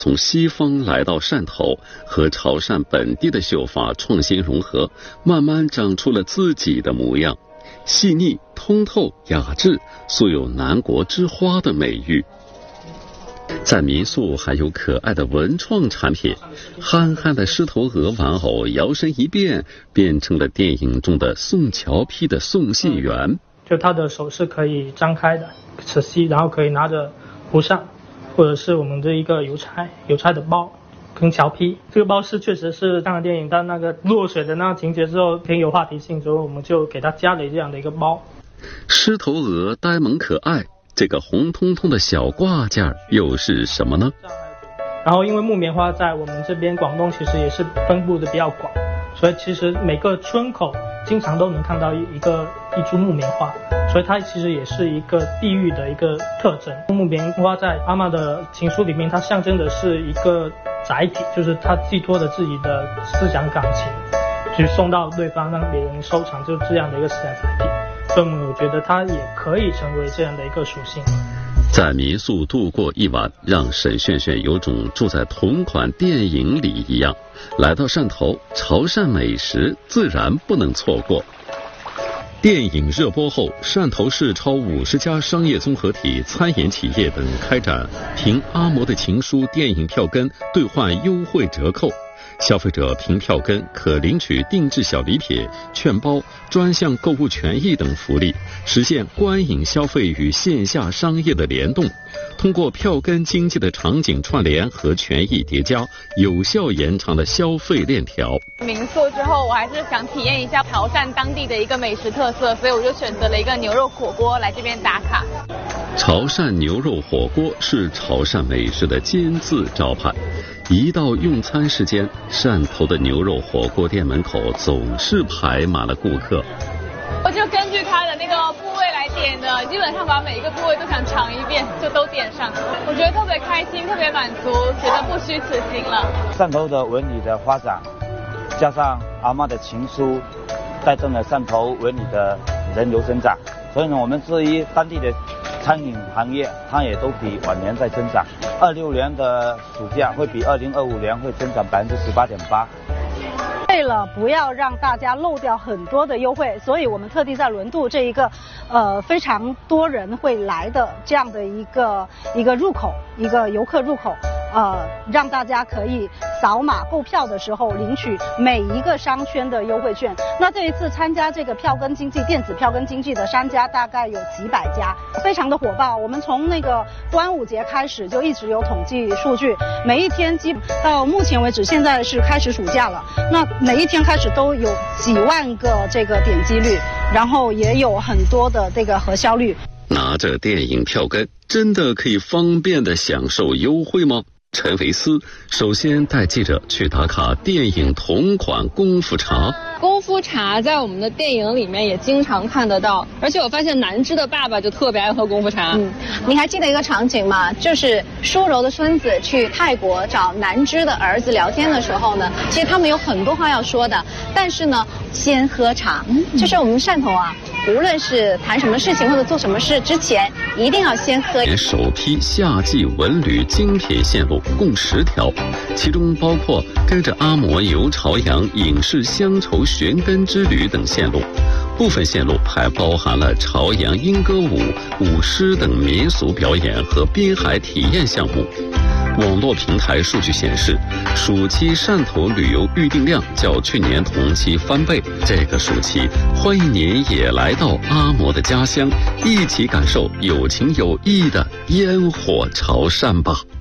从西方来到汕头，和潮汕本地的绣法创新融合，慢慢长出了自己的模样，细腻、通透、雅致，素有南国之花的美誉。在民宿还有可爱的文创产品，憨憨的狮头鹅玩偶摇身一变，变成了电影中的宋乔丕的送信员。 就他的手是可以张开的，慈禧，然后可以拿着蒲扇，或者是我们的一个邮差的包，跟乔丕这个包是确实是上了电影，但那个落水的那个情节之后挺有话题性，所以我们就给他加了这样的一个包。 狮头鹅呆萌可爱，这个红彤彤的小挂件又是什么呢？ 然后因为木棉花在我们这边广东其实也是分布的比较广，所以其实每个村口经常都能看到一株木棉花，所以它其实也是一个地域的一个特征。木棉花在阿嬷的情书里面，它象征的是一个载体，就是它寄托着自己的思想感情去送到对方，让别人收藏，就这样的一个思想载体。所以我觉得它也可以成为这样的一个属性。 在民宿度过一晚，让沈炫炫有种住在同款电影里一样。来到汕头，潮汕美食自然不能错过。电影热播后，汕头市超50家商业综合体、餐饮企业等开展凭阿嬷的情书电影票根兑换优惠折扣。消费者凭票根可领取定制小礼品、券包、专项购物权益等福利，实现观影消费与线下商业的联动。通过票根经济的场景串联和权益叠加，有效延长了消费链条。 民宿之后，我还是想体验一下潮汕当地的一个美食特色，所以我就选择了一个牛肉火锅来这边打卡。 潮汕牛肉火锅是潮汕美食的金字招牌。一到用餐时间，汕头的牛肉火锅店门口总是排满了顾客。 我就根据它的那个部位来点的，基本上把每一个部位都想尝一遍，就都点上。我觉得特别开心，特别满足，觉得不虚此行了。 汕头的文旅的发展，加上阿嬷的情书，带动了汕头文旅的人流增长。所以呢，我们至于当地的餐饮行业，它也都比往年在增长。26年的暑假会比2025年会增长18.8%。 为了不要让大家漏掉很多的优惠，所以我们特地在轮渡这一个非常多人会来的这样的一个入口，一个游客入口，让大家可以扫码购票的时候领取每一个商圈的优惠券。那这一次参加这个票根经济电子票根经济的商家大概有几百家，非常的火爆。我们从那个端午节开始就一直有统计数据，每一天到目前为止，现在是开始暑假了，那每一天开始都有几万个这个点击率，然后也有很多的这个核销率。 拿着电影票根，真的可以方便的享受优惠吗？陈维斯首先带记者去打卡电影同款功夫茶。 功夫茶在我们的电影里面也经常看得到，而且我发现南芝的爸爸就特别爱喝功夫茶。 你还记得一个场景吗？就是舒柔的孙子去泰国找南芝的儿子聊天的时候呢，其实他们有很多话要说的，但是呢，先喝茶。就是我们汕头啊，无论是谈什么事情或者做什么事之前，一定要先喝。 首批夏季文旅精品线路共10条，其中包括跟着阿嬷游潮阳、影视乡愁寻根之旅等线路。部分线路还包含了潮阳莺歌舞、舞狮等民俗表演和滨海体验项目。网络平台数据显示，暑期汕头旅游预订量较去年同期翻倍。这个暑期，欢迎您也来到阿嬷的家乡，一起感受有情有义的烟火潮汕吧。